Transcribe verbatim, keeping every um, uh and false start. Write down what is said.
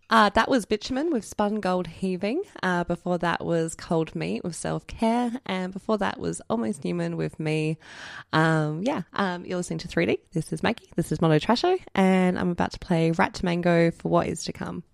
Uh, that was Bitumen with Spun Gold Heaving. Uh, before that was Cold Meat with Self Care. And before that was Almost Human with Me. Um, yeah, um, you're listening to three D. This is Maggie. This is Mono Trasho. And I'm about to play Rat to Mango for What Is to Come.